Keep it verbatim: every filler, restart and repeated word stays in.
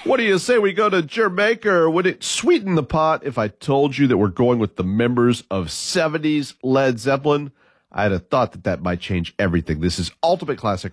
What do you say we go to Jamaica? Or would it sweeten the pot if I told you that we're going with the members of seventies Led Zeppelin? I'd have thought that that might change everything. This is Ultimate Classic